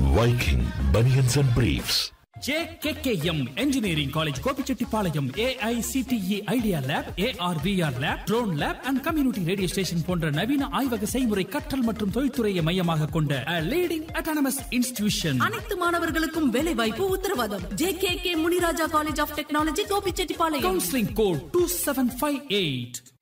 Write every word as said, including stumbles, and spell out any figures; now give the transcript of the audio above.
Viking Bunions and Briefs. J K K M Engineering College Gobichettipalayam A I C T E Idea Lab, A R V R Lab, Drone Lab and Community Radio Station போன்ற நவீன ஆய்வக செய்முறை கற்றல் மற்றும் தொழில்துறையை மையமாக கொண்ட a leading autonomous institution. அனைத்து மாணவர்களுக்கும் வேலை வாய்ப்பு உத்தரவாதம். J K K Muniraja College of Technology Gobichettipalayam. Counseling code two seven five eight.